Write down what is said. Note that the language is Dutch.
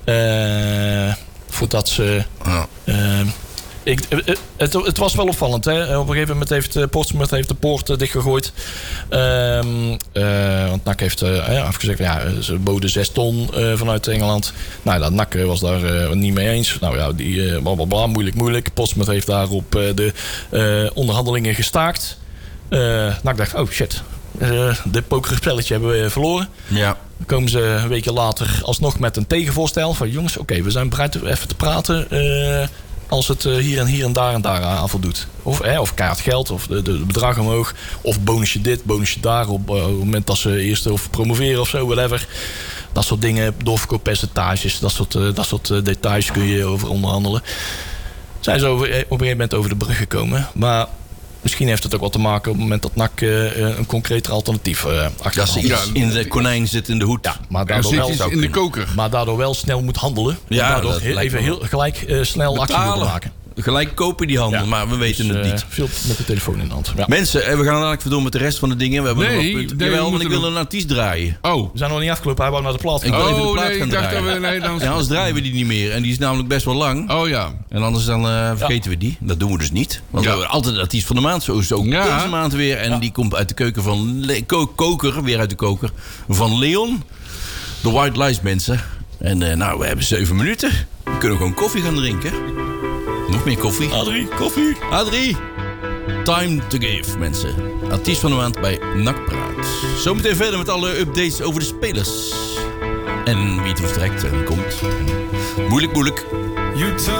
Voordat ze... Het was wel opvallend. Hè? Op een gegeven moment heeft Portsmouth de poort dichtgegooid. Want NAC heeft afgezegd... ze boden 6 ton vanuit Engeland. Nou, dat NAC was daar niet mee eens. Nou ja, die blablabla, moeilijk. Portsmouth heeft daarop de onderhandelingen gestaakt. NAC dacht, oh shit... dit pokerspelletje hebben we verloren. Ja. Dan komen ze een weekje later alsnog met een tegenvoorstel. Van jongens, oké, we zijn bereid even te praten... als het hier en daar aan voldoet. Of kaartgeld, of de bedrag omhoog. Of bonusje dit, bonusje daar. Op het moment dat ze eerst of promoveren of zo, whatever. Dat soort dingen, doorverkooppercentages. Dat soort details kun je over onderhandelen. Zijn ze op een gegeven moment over de brug gekomen. Maar misschien heeft het ook wat te maken op het moment dat NAC een concreter alternatief achter de hand is. In de konijn zit in de hoed. Ja, maar daardoor wel in de koker. Maar daardoor wel snel moet handelen. Ja, daardoor heel gelijk snel actie moet maken. Gelijk kopen die handel, maar we weten het niet. Veel met de telefoon in de hand. Ja. Mensen, we gaan eigenlijk verdoen met de rest van de dingen. We hebben want ik wil een artiest draaien. We zijn nog niet afgelopen, hij wou naar de plaat gaan. Ik wil even de plaat gaan draaien. En anders draaien we die niet meer. En die is namelijk best wel lang. Oh ja. En anders dan vergeten we die. Dat doen we dus niet. Want we hebben altijd de artiest van de maand. Zo is het ook deze maand weer. En die komt uit de keuken van koker. Weer uit de koker. Van Leon. De White Lies, mensen. En we hebben 7 minuten. We kunnen gewoon koffie gaan drinken. Nog meer koffie. Adrie, koffie. Adrie. Time to give, mensen. Artiest van de maand bij NAC Praat. Zometeen verder met alle updates over de spelers. En wie het vertrekt en komt. Moeilijk.